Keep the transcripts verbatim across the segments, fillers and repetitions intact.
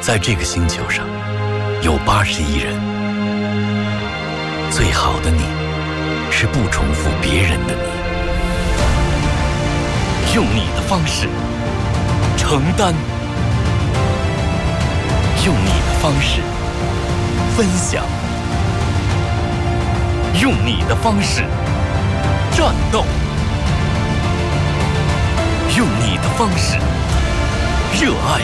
在这个星球上有八十亿人，最好的你是不重复别人的你，用你的方式承担，用你的方式分享，用你的方式战斗，用你的方式热爱，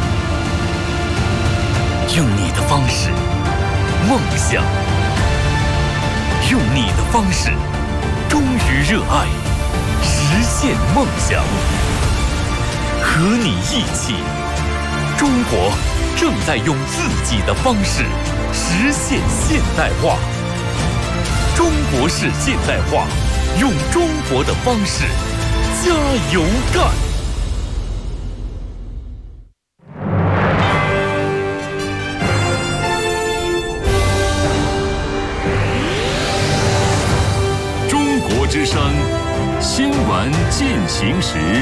用你的方式梦想，用你的方式忠于热爱，实现梦想。和你一起，中国正在用自己的方式实现现代化。中国式现代化，用中国的方式加油干！中国之声新闻进行时。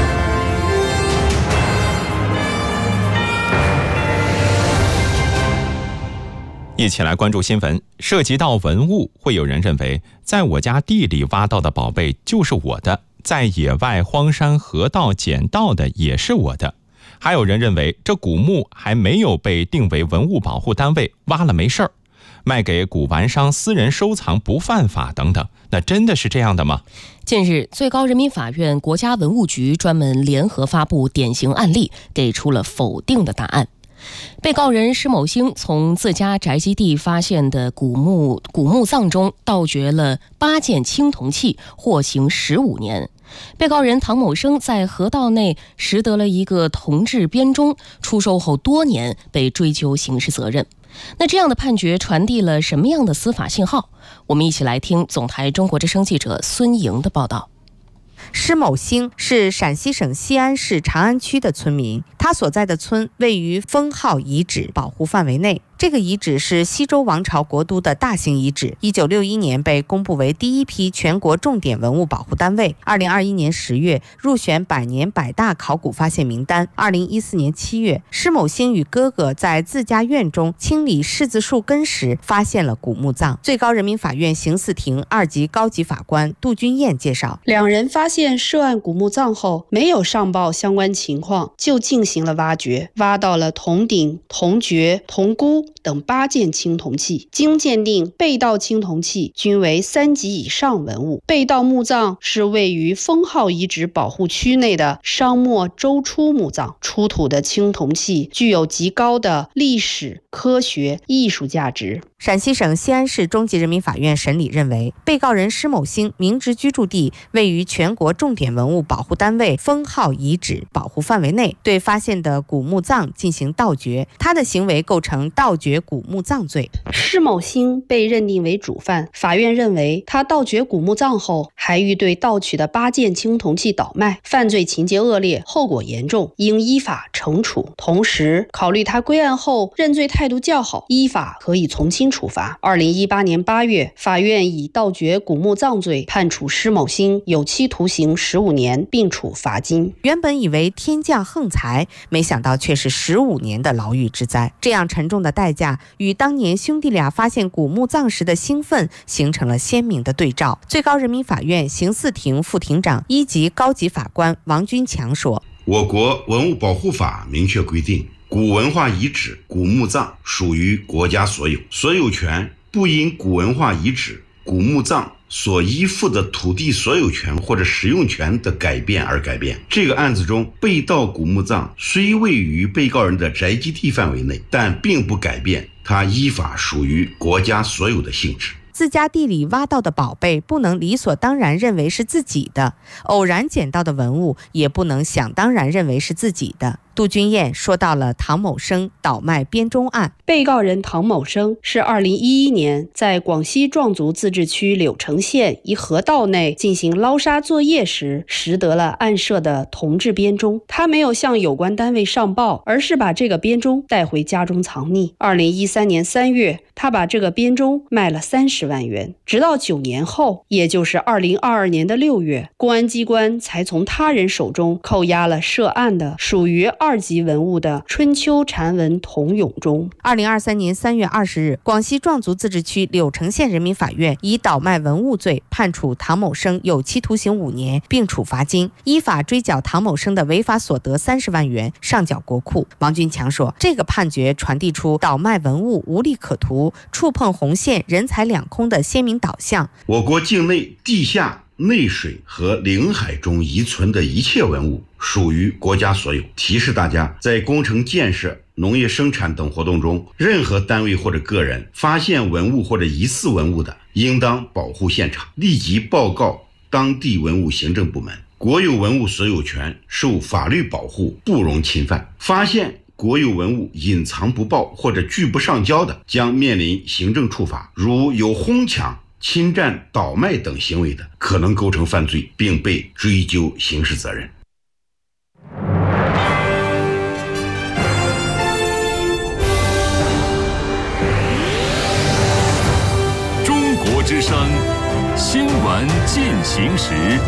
一起来关注新闻。涉及到文物，会有人认为在我家地里挖到的宝贝就是我的，在野外荒山河道捡到的也是我的。还有人认为这古墓还没有被定为文物保护单位，挖了没事儿，卖给古玩商私人收藏不犯法等等。那真的是这样的吗？ 近日，最高人民法院国家文物局专门联合发布典型案例，给出了否定的答案。被告人施某星从自家宅基地发现的古墓古墓葬中盗掘了八件青铜器，获刑十五年。被告人唐某生在河道内拾得了一个铜制编钟，出售后多年被追究刑事责任。那这样的判决传递了什么样的司法信号？我们一起来听总台中国之声记者孙莹的报道。 施某星是陕西省西安市长安区的村民，他所在的村位于封号遗址保护范围内。这个遗址是西周王朝国都的大型遗址，一九六一年被公布为第一批全国重点文物保护单位。二零二一年十月入选百年百大考古发现名单。二零一四年七月，施某星与哥哥在自家院中清理柿子树根时发现了古墓葬。最高人民法院刑四庭二级高级法官杜君燕介绍， 两人发现涉案古墓葬后，没有上报相关情况，就进行了挖掘，挖到了铜鼎、铜爵、铜箍等八件青铜器。经鉴定，被盗青铜器均为三级以上文物。被盗墓葬是位于封号遗址保护区内的商末周初墓葬，出土的青铜器具有极高的历史、科学、艺术价值。 陕西省西安市中级人民法院审理认为，被告人施某星明知居住地位于全国重点文物保护单位封号遗址保护范围内，对发现的古墓葬进行盗掘，他的行为构成盗掘古墓葬罪。 施某星被认定为主犯，法院认为他盗掘古墓葬后，还欲对盗取的八件青铜器倒卖，犯罪情节恶劣，后果严重，应依法惩处。同时，考虑他归案后认罪态度较好，依法可以从轻处罚。二零一八年八月，法院以盗掘古墓葬罪判处施某星有期徒刑十五年，并处罚金。 原本以为天降横财，没想到却是十五年的牢狱之灾。这样沉重的代价与当年兄弟俩发现古墓葬时的兴奋形成了鲜明的对照。最高人民法院刑四庭副庭长、一级高级法官王军强说， 我国文物保护法明确规定，古文化遗址、古墓葬属于国家所有，所有权不因古文化遗址、古墓葬所依附的土地所有权或者使用权的改变而改变。这个案子中，被盗古墓葬虽位于被告人的宅基地范围内，但并不改变它依法属于国家所有的性质。 自家地里挖到的宝贝不能理所当然认为是自己的，偶然捡到的文物也不能想当然认为是自己的。杜君燕说到了唐某生倒卖编钟案。 被告人唐某生是二零一一年在广西壮族自治区柳城县一河道内进行捞沙作业时，拾得了案涉的铜制编钟。他没有向有关单位上报，而是把这个编钟带回家中藏匿。二零一三年三月，他把这个编钟卖了三十万元。直到九年后，也就是二零二二年的六月，公安机关才从他人手中扣押了涉案的属于二二级文物的春秋禅文铜俑中。 二零二三年三月二十日，广西壮族自治区柳城县人民法院以倒卖文物罪判处唐某生有期徒刑五年，并处罚金，依法追缴唐某生的违法所得三十万元，上缴国库。王军强说，这个判决传递出倒卖文物无利可图、触碰红线、人财两空的鲜明导向。 我国境内地下、内水和领海中遗存的一切文物属于国家所有。提示大家，在工程建设、农业生产等活动中，任何单位或者个人发现文物或者疑似文物的，应当保护现场，立即报告当地文物行政部门。国有文物所有权受法律保护，不容侵犯。发现国有文物隐藏不报或者拒不上交的，将面临行政处罚。如有哄抢、侵占、倒卖等行为的，可能构成犯罪，并被追究刑事责任。 中国之声新闻进行时。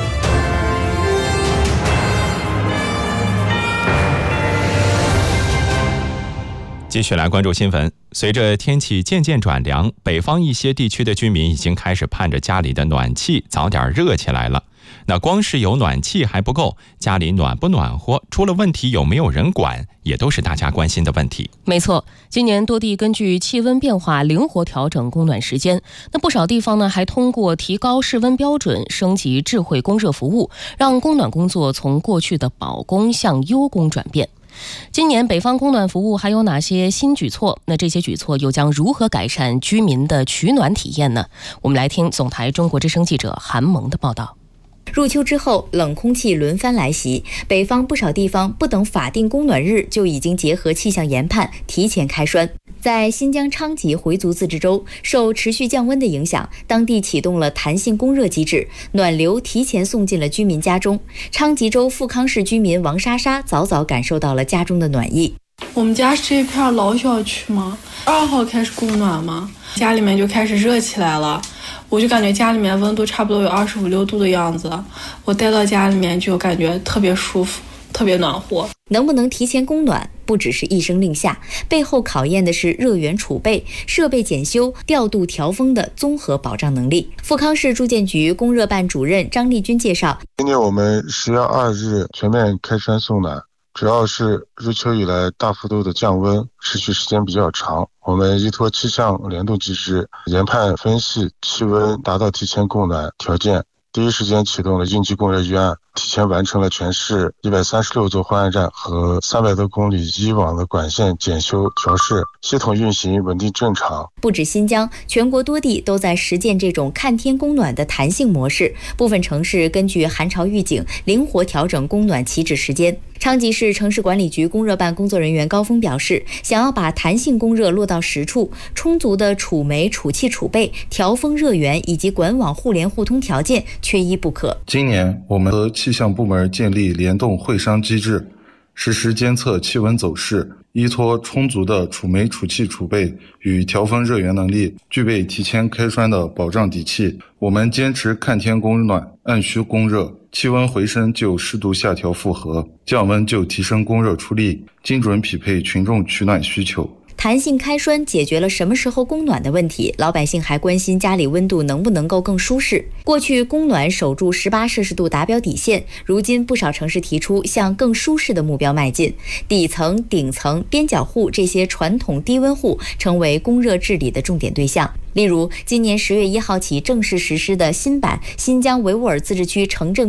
继续来关注新闻。随着天气渐渐转凉，北方一些地区的居民已经开始盼着家里的暖气早点热起来了。那光是有暖气还不够，家里暖不暖和，出了问题有没有人管，也都是大家关心的问题。 没错，今年多地根据气温变化灵活调整供暖时间。那不少地方呢，还通过提高室温标准，升级智慧供热服务，让供暖工作从过去的保供向优供转变。今年北方供暖服务还有哪些新举措？那这些举措又将如何改善居民的取暖体验呢？我们来听总台中国之声记者韩萌的报道。 入秋之后，冷空气轮番来袭，北方不少地方不等法定供暖日，就已经结合气象研判提前开栓。在新疆昌吉回族自治州，受持续降温的影响，当地启动了弹性供热机制，暖流提前送进了居民家中。昌吉州富康市居民王莎莎早早感受到了家中的暖意。 我们家是这片老小区嘛，二号开始供暖嘛，家里面就开始热起来了。我就感觉家里面温度差不多有二十五六度的样子，我待到家里面就感觉特别舒服，特别暖和。 能不能提前供暖，不只是一声令下，背后考验的是热源储备、设备检修、调度调峰的综合保障能力。富康市住建局供热办主任张丽君介绍， 今年我们十月二日全面开栓送暖，主要是入秋以来大幅度的降温，持续时间比较长。我们依托气象联动机制，研判分析气温达到提前供暖条件，第一时间启动了应急供热预案，提前完成了全市一百三十六座换氨站和三百多公里以往的管线检修调试，系统运行稳定正常。 不止新疆，全国多地都在实践这种看天供暖的弹性模式，部分城市根据寒潮预警，灵活调整供暖起止时间。昌吉市城市管理局供热办工作人员高峰表示，想要把弹性供热落到实处，充足的储煤、储气储备、调峰热源以及管网互联互通条件缺一不可。 今年我们和气象部门建立联动会商机制，实时监测气温走势，依托充足的储煤、储气储备与调峰热源能力，具备提前开栓的保障底气。我们坚持看天供暖，按需供热，气温回升就适度下调负荷，降温就提升供热出力，精准匹配群众取暖需求。 弹性开栓解决了什么时候供暖的问题，老百姓还关心家里温度能不能够更舒适。过去供暖守住十八摄氏度达标底线，如今不少城市提出向更舒适的目标迈进，底层、顶层、边角户这些传统低温户成为供热治理的重点对象。例如，今年十月一号起正式实施的新版新疆维吾尔自治区城镇